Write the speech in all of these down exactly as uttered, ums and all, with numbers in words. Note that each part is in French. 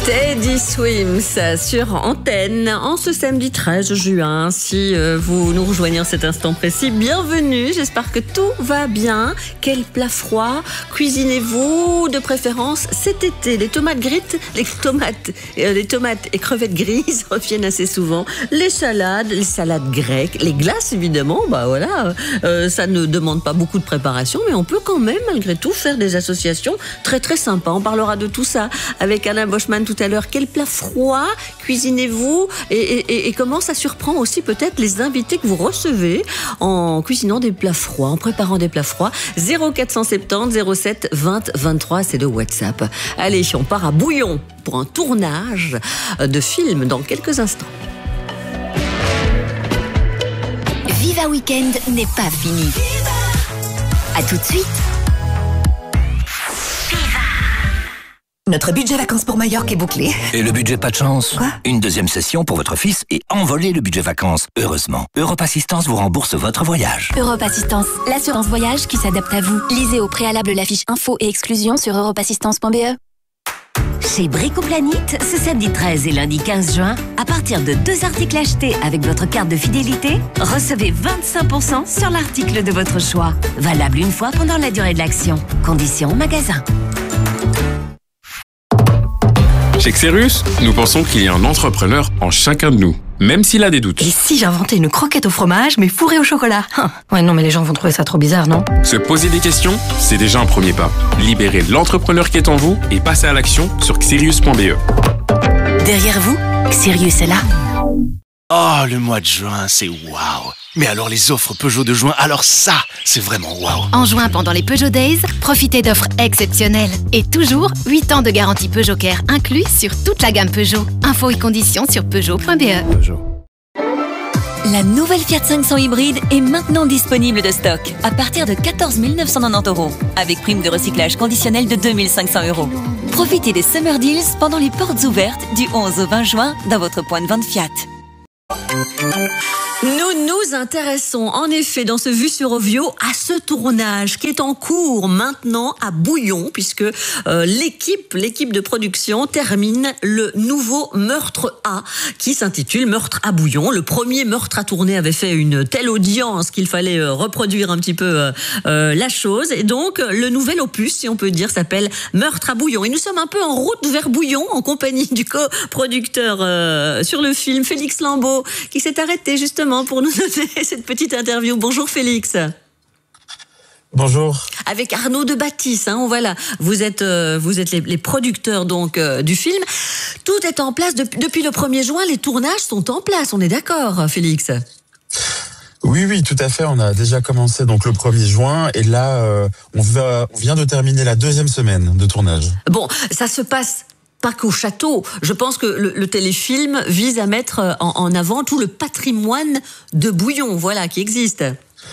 Teddy Swims sur Antenne en ce samedi treize juin. Si euh, vous nous rejoignez en cet instant précis, bienvenue. J'espère que tout va bien. Quel plat froid cuisinez-vous de préférence cet été? Les tomates grites, les tomates, euh, les tomates et crevettes grises reviennent assez souvent. Les salades, les salades grecques, les glaces évidemment. Bah voilà, euh, ça ne demande pas beaucoup de préparation, mais on peut quand même malgré tout faire des associations très très sympas. On parlera de tout ça avec Alain Boschman tout à l'heure. Quel plat froid cuisinez-vous et, et, et comment ça surprend aussi peut-être les invités que vous recevez en cuisinant des plats froids, en préparant des plats froids. Zéro quatre cent soixante-dix zéro sept vingt vingt-trois, c'est le WhatsApp. Allez, on part à Bouillon pour un tournage de film dans quelques instants. Viva Weekend n'est pas fini. À tout de suite. Notre budget vacances pour Majorque est bouclé. Et le budget pas de chance? Quoi? Une deuxième session pour votre fils et envoler le budget vacances. Heureusement, Europe Assistance vous rembourse votre voyage. Europe Assistance, l'assurance voyage qui s'adapte à vous. Lisez au préalable la fiche info et exclusion sur europe assistance point b e. Chez Bricoplanite, ce samedi treize et lundi quinze juin, à partir de deux articles achetés avec votre carte de fidélité, recevez vingt-cinq pour cent sur l'article de votre choix. Valable une fois pendant la durée de l'action. Conditions magasin. Chez Xerus, nous pensons qu'il y a un entrepreneur en chacun de nous, même s'il a des doutes. Et si j'inventais une croquette au fromage, mais fourrée au chocolat? Hum. Ouais, non, mais les gens vont trouver ça trop bizarre, non? Se poser des questions, c'est déjà un premier pas. Libérez l'entrepreneur qui est en vous et passez à l'action sur xerius point b e. Derrière vous, Sirius est là. Oh, le mois de juin, c'est waouh! Mais alors les offres Peugeot de juin, alors ça, c'est vraiment waouh! En juin, pendant les Peugeot Days, profitez d'offres exceptionnelles. Et toujours, huit ans de garantie Peugeot Care inclus sur toute la gamme Peugeot. Infos et conditions sur peugeot point b e. Peugeot. La nouvelle Fiat cinq cents hybride est maintenant disponible de stock à partir de quatorze mille neuf cent quatre-vingt-dix euros avec prime de recyclage conditionnelle de deux mille cinq cents euros. Profitez des Summer Deals pendant les portes ouvertes du onze au vingt juin dans votre point de vente Fiat. Nous nous intéressons en effet dans ce Vue sur Ovio à ce tournage qui est en cours maintenant à Bouillon puisque euh, l'équipe l'équipe de production termine le nouveau Meurtre A qui s'intitule Meurtre à Bouillon. Le premier Meurtre à tourner avait fait une telle audience qu'il fallait euh, reproduire un petit peu euh, euh, la chose et donc le nouvel opus, si on peut dire, s'appelle Meurtre à Bouillon et nous sommes un peu en route vers Bouillon en compagnie du coproducteur euh, sur le film Félix Lambeau qui s'est arrêté justement pour nous donner cette petite interview. Bonjour Félix. Bonjour. Avec Arnaud de Baptiste, hein, voilà. Vous êtes, euh, vous êtes les, les producteurs donc euh, du film. Tout est en place depuis, depuis le premier juin. Les tournages sont en place. On est d'accord, Félix? Oui, oui, tout à fait. On a déjà commencé donc le premier juin et là, euh, on, va, on vient de terminer la deuxième semaine de tournage. Bon, ça se passe pas qu'au château. Je pense que le, le téléfilm vise à mettre en, en avant tout le patrimoine de Bouillon, voilà, qui existe.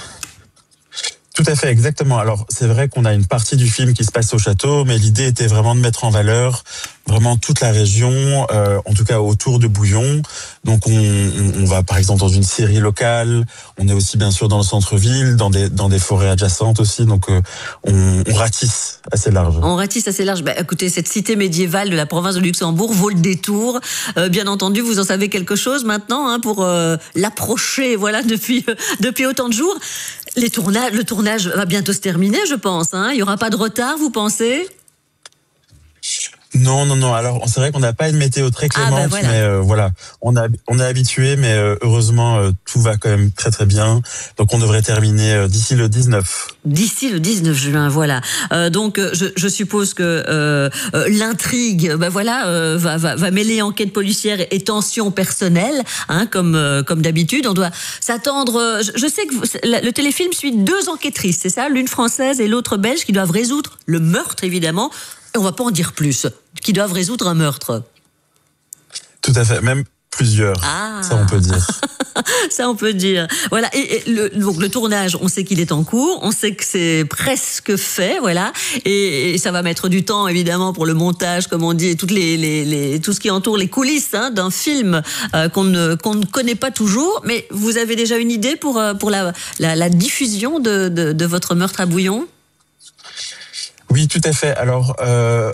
Tout à fait, exactement. Alors, c'est vrai qu'on a une partie du film qui se passe au château, mais l'idée était vraiment de mettre en valeur vraiment toute la région, euh, en tout cas autour de Bouillon. Donc, on, on, on va par exemple dans une scierie locale. On est aussi bien sûr dans le centre-ville, dans des dans des forêts adjacentes aussi. Donc, euh, on, on ratisse assez large. On ratisse assez large. Bah, écoutez, cette cité médiévale de la province de Luxembourg vaut le détour. Euh, bien entendu, vous en savez quelque chose maintenant hein, pour euh, l'approcher. Voilà, depuis euh, depuis autant de jours. Les tournages, le tournage va bientôt se terminer, je pense. Hein. Il n'y aura pas de retard, vous pensez ? Non, non, non. Alors, c'est vrai qu'on n'a pas une météo très clémente, ah ben voilà. mais euh, voilà, on a, on est habitué, mais euh, heureusement, euh, tout va quand même très très bien. Donc, on devrait terminer euh, d'ici le dix-neuf. D'ici le dix-neuf juin, voilà. Euh, donc, je, je suppose que euh, euh, l'intrigue, ben voilà, euh, va, va, va mêler enquête policière et tension personnelle, hein, comme euh, comme d'habitude. On doit s'attendre. Je, je sais que vous, le téléfilm suit deux enquêtrices, c'est ça, l'une française et l'autre belge, qui doivent résoudre le meurtre, évidemment. On va pas en dire plus, qui doivent résoudre un meurtre. Tout à fait, même plusieurs, ah. ça on peut dire. Ça on peut dire. Voilà, et, et le, donc le tournage, on sait qu'il est en cours, on sait que c'est presque fait, voilà, et, et ça va mettre du temps évidemment pour le montage, comme on dit, et toutes les, les, les tout ce qui entoure les coulisses hein, d'un film euh, qu'on ne qu'on ne connaît pas toujours. Mais vous avez déjà une idée pour pour la la, la diffusion de, de de votre Meurtre à Bouillon? Oui, tout à fait. Alors, euh,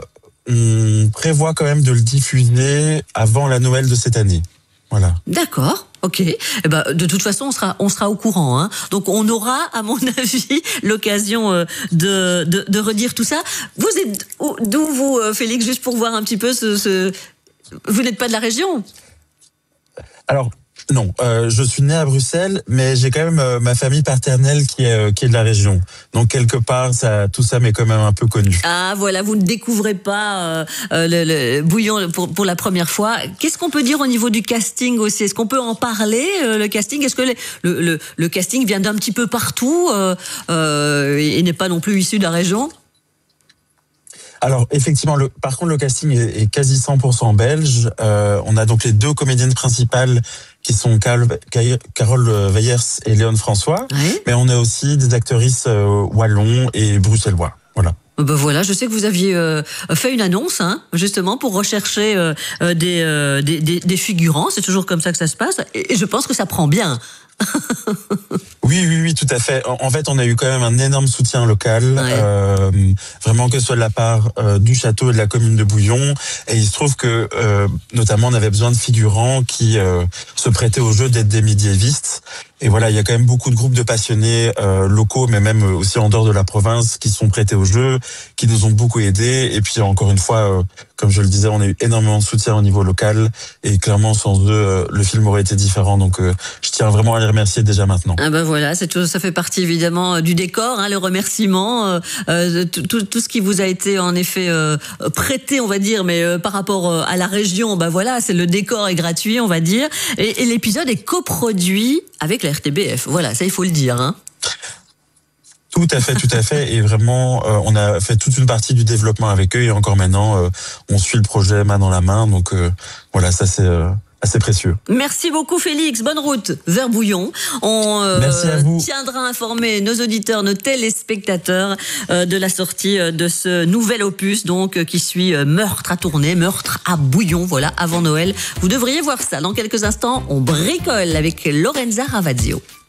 on prévoit quand même de le diffuser avant la Noël de cette année. Voilà. D'accord. Ok. Eh ben, de toute façon, on sera, on sera au courant. Hein. Donc, on aura, à mon avis, l'occasion euh, de, de, de redire tout ça. Vous êtes d'où, vous, Félix, juste pour voir un petit peu ce... ce... Vous n'êtes pas de la région ? Alors, non. Euh, je suis né à Bruxelles, mais j'ai quand même euh, ma famille paternelle qui est, euh, qui est de la région. Donc, quelque part, ça, tout ça m'est quand même un peu connu. Ah, voilà, vous ne découvrez pas euh, le, le Bouillon pour, pour la première fois. Qu'est-ce qu'on peut dire au niveau du casting aussi ? Est-ce qu'on peut en parler, euh, le casting ? Est-ce que les, le, le, le casting vient d'un petit peu partout euh, euh, et n'est pas non plus issu de la région ? Alors effectivement, le, par contre le casting est, est quasi cent pour cent belge. Euh, on a donc les deux comédiennes principales qui sont Carole, Carole Weyers et Léon François, oui. Mais on a aussi des actrices euh, wallons et bruxellois. Voilà. Ben voilà, je sais que vous aviez euh, fait une annonce, hein, justement, pour rechercher euh, des, euh, des, des, des figurants. C'est toujours comme ça que ça se passe. Et, et je pense que ça prend bien. Oui, oui, oui, tout à fait. En fait, on a eu quand même un énorme soutien local, ouais. euh, vraiment que ce soit de la part euh, du château et de la commune de Bouillon. Et il se trouve que, euh, notamment, on avait besoin de figurants qui euh, se prêtaient au jeu d'être des médiévistes. Et voilà, il y a quand même beaucoup de groupes de passionnés euh, locaux, mais même aussi en dehors de la province, qui sont prêtés au jeu, qui nous ont beaucoup aidés. Et puis, encore une fois, euh, comme je le disais, on a eu énormément de soutien au niveau local. Et clairement, sans eux, euh, le film aurait été différent. Donc, euh, je tiens vraiment à les remercier déjà maintenant. Ah ben voilà, c'est tout, ça fait partie évidemment du décor, hein, le remerciement, euh, euh, tout, tout, tout ce qui vous a été en effet euh, prêté, on va dire, mais euh, par rapport euh, à la région, ben voilà, c'est le décor est gratuit, on va dire. Et, et l'épisode est coproduit avec la R T B F. Voilà, ça il faut le dire. Hein. Tout à fait, tout à fait. Et vraiment, euh, on a fait toute une partie du développement avec eux. Et encore maintenant, euh, on suit le projet main dans la main. Donc euh, voilà, ça c'est... Euh assez précieux. Merci beaucoup Félix, bonne route vers Bouillon. On euh, Merci à vous. tiendra informer nos auditeurs, nos téléspectateurs euh, de la sortie de ce nouvel opus donc qui suit euh, Meurtre à tourner, Meurtre à Bouillon, voilà, avant Noël. Vous devriez voir ça. Dans quelques instants, on bricole avec Lorenza Ravazio.